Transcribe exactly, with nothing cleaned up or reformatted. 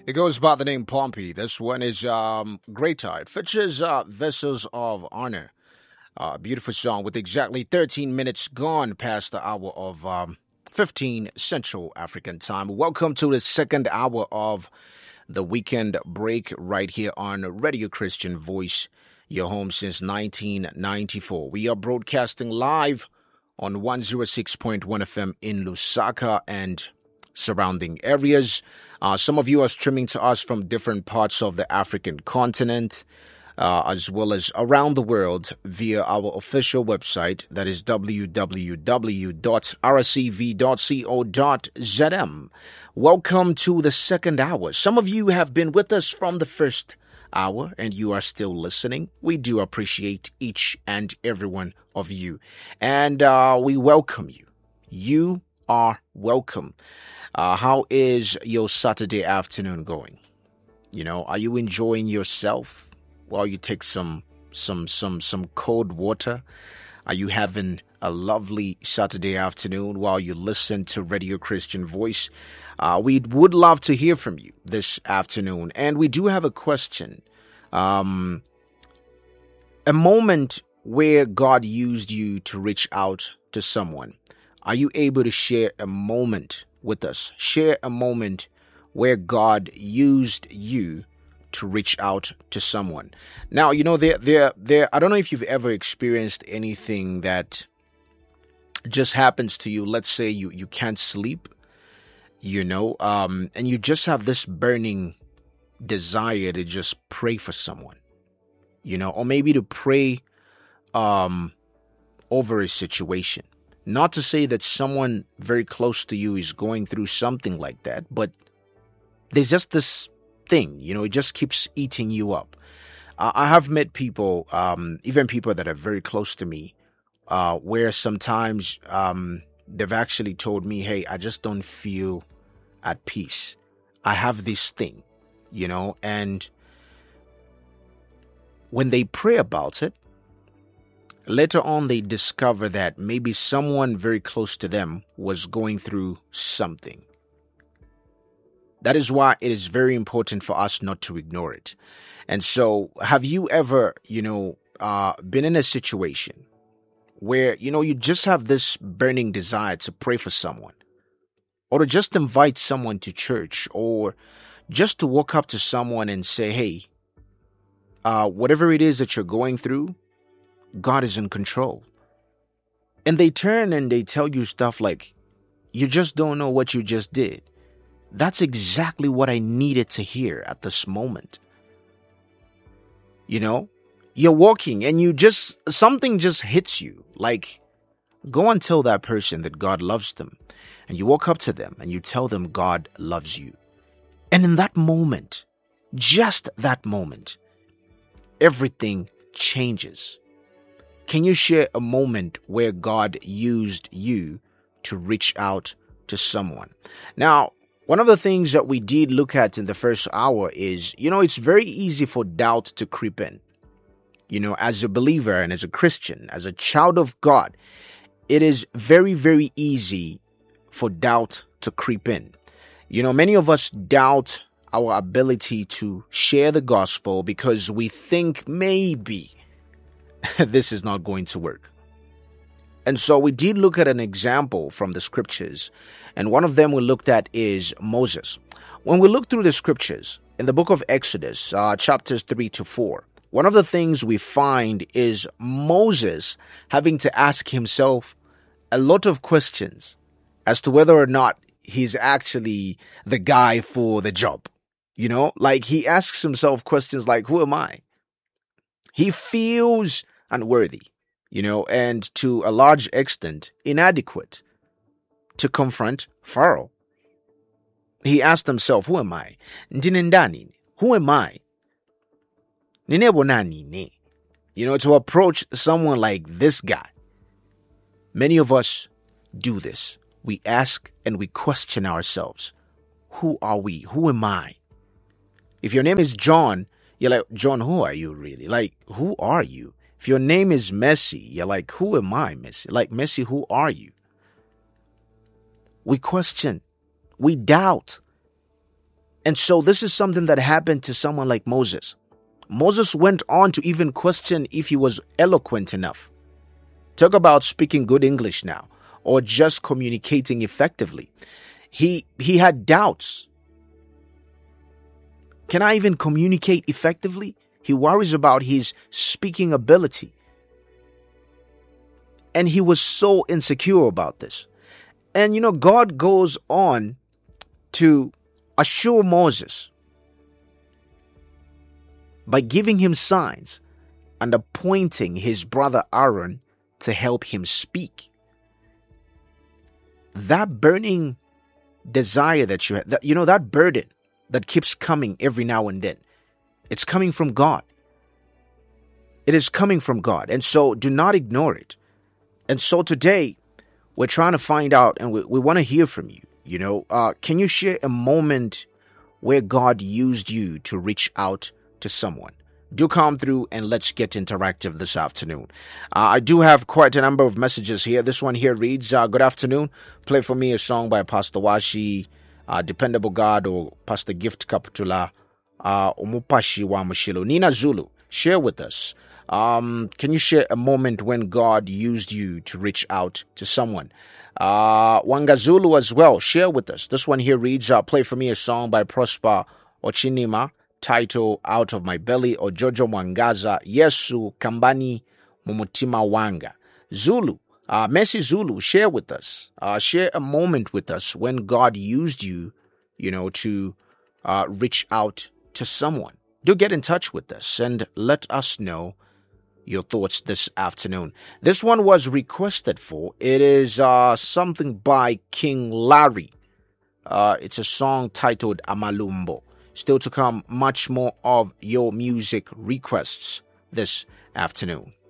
It goes by the name Pompey. This one is um, Greater. It features uh, Vessels of Honor. Uh, beautiful song with exactly thirteen minutes gone past the hour of um, fifteen Central African time. Welcome to the second hour of the weekend break right here on Radio Christian Voice, your home since nineteen ninety-four. We are broadcasting live on one oh six point one F M in Lusaka and surrounding areas. Uh, some of you are streaming to us from different parts of the African continent, uh, as well as around the world via our official website, that is w w w dot r c v dot co dot z m. Welcome to the second hour. Some of you have been with us from the first hour and you are still listening. We do appreciate each and every one of you. And uh, we welcome you. You are welcome. Uh, how is your Saturday afternoon going? You know, are you enjoying yourself while you take some some some some cold water? Are you having a lovely Saturday afternoon while you listen to Radio Christian Voice? Uh, we would love to hear from you this afternoon, and we do have a question. Um, a moment where God used you to reach out to someone. Are you able to share a moment with us? Share a moment where God used you to reach out to someone. Now, you know, there, there, there, I don't know if you've ever experienced anything that just happens to you. Let's say you, you can't sleep, you know, um, and you just have this burning desire to just pray for someone, you know, or maybe to pray um, over a situation. Not to say that someone very close to you is going through something like that, but there's just this thing, you know, it just keeps eating you up. Uh, I have met people, um, even people that are very close to me, uh, where sometimes um, they've actually told me, hey, I just don't feel at peace. I have this thing, you know, and when they pray about it, later on, they discover that maybe someone very close to them was going through something. That is why it is very important for us not to ignore it. And so, have you ever, you know, uh, been in a situation where, you know, you just have this burning desire to pray for someone, or to just invite someone to church, or just to walk up to someone and say, hey, uh, whatever it is that you're going through, God is in control. And they turn and they tell you stuff like, you just don't know what you just did. That's exactly what I needed to hear at this moment. You know, you're walking and you just, something just hits you. Like, go and tell that person that God loves them. And you walk up to them and you tell them God loves you. And in that moment, just that moment, everything changes. Can you share a moment where God used you to reach out to someone? Now, one of the things that we did look at in the first hour is, you know, it's very easy for doubt to creep in. You know, as a believer and as a Christian, as a child of God, it is very, very easy for doubt to creep in. You know, many of us doubt our ability to share the gospel because we think maybe this is not going to work. And so we did look at an example from the scriptures, and one of them we looked at is Moses. When we look through the scriptures in the book of Exodus, uh, chapters three to four, one of the things we find is Moses having to ask himself a lot of questions as to whether or not he's actually the guy for the job. You know, like he asks himself questions like, who am I? He feels unworthy, you know, and to a large extent, inadequate to confront Pharaoh. He asked himself, who am I? Ndinendani, who am I? Ninebonani ne. You know, to approach someone like this guy. Many of us do this. We ask and we question ourselves. Who are we? Who am I? If your name is John, you're like, John, who are you really? Like, who are you? If your name is Messi, you're like, who am I, Messi? Like, Messi, who are you? We question. We doubt. And so this is something that happened to someone like Moses. Moses went on to even question if he was eloquent enough. Talk about speaking good English now, or just communicating effectively. He he had doubts. Can I even communicate effectively? He worries about his speaking ability. And he was so insecure about this. And you know, God goes on to assure Moses by giving him signs and appointing his brother Aaron to help him speak. That burning desire that you have, that, you know, that burden that keeps coming every now and then, it's coming from God. It is coming from God. And so do not ignore it. And so today, we're trying to find out, and we, we want to hear from you. You know, uh, can you share a moment where God used you to reach out to someone? Do come through and let's get interactive this afternoon. Uh, I do have quite a number of messages here. This one here reads, uh, good afternoon. Play for me a song by Pastor Washi, uh, Dependable God, or Pastor Gift Kaputula, uh, Umupashi wa Mushilo. Nina Zulu, share with us. Um, can you share a moment when God used you to reach out to someone? Uh, Wanga Zulu as well, share with us. This one here reads, uh, play for me a song by Prosper Ochinima, title Out of My Belly, or Jojo Mwangaza, Yesu Kambani Mumutima Wanga. Zulu, uh, Messi Zulu, share with us. Uh, share a moment with us when God used you, you know, to uh, reach out to someone. Do get in touch with us and let us know your thoughts this afternoon. This one was requested for. It is uh, something by King Larry. Uh, it's a song titled Amalumbo. Still to come, much more of your music requests this afternoon.